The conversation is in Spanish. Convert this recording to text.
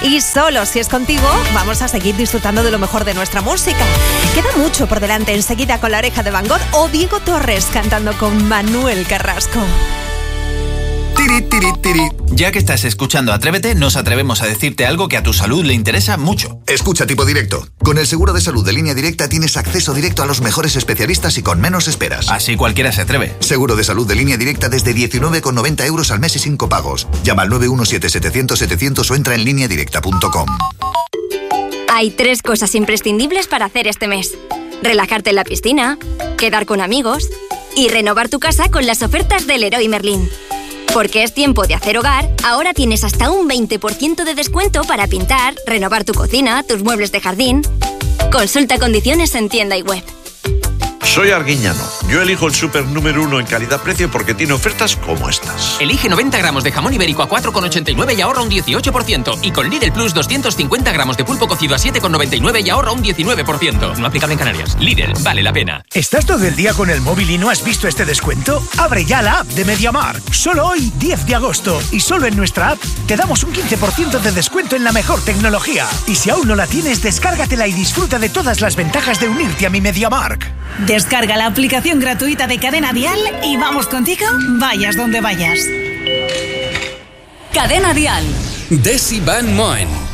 Y solo si es contigo, vamos a seguir disfrutando de lo mejor de nuestra música. Queda mucho por delante, enseguida con La Oreja de Van Gogh o Diego Torres cantando con Manuel Carrasco. Tiri, tiri, tiri. Ya que estás escuchando Atrévete, nos atrevemos a decirte algo que a tu salud le interesa mucho. Escucha Tipo Directo. Con el seguro de salud de Línea Directa tienes acceso directo a los mejores especialistas y con menos esperas. Así cualquiera se atreve. Seguro de salud de Línea Directa desde 19,90 € al mes y sin copagos. Llama al 917-700-700 o entra en lineadirecta.com. Hay 3 cosas imprescindibles para hacer este mes: relajarte en la piscina, quedar con amigos y renovar tu casa con las ofertas del Leroy Merlin. Porque es tiempo de hacer hogar, ahora tienes hasta un 20% de descuento para pintar, renovar tu cocina, tus muebles de jardín. Consulta condiciones en tienda y web. Soy Arguiñano. Yo elijo el súper número 1 en calidad-precio porque tiene ofertas como estas. Elige 90 gramos de jamón ibérico a 4,89 y ahorra un 18%. Y con Lidl Plus 250 gramos de pulpo cocido a 7,99 y ahorra un 19%. No aplicable en Canarias. Lidl, vale la pena. ¿Estás todo el día con el móvil y no has visto este descuento? Abre ya la app de MediaMarkt. Solo hoy, 10 de agosto. Y solo en nuestra app te damos un 15% de descuento en la mejor tecnología. Y si aún no la tienes, descárgatela y disfruta de todas las ventajas de unirte a mi MediaMarkt. Descarga la aplicación gratuita de Cadena Dial y vamos contigo, vayas donde vayas. Cadena Dial. Desi Van Moen.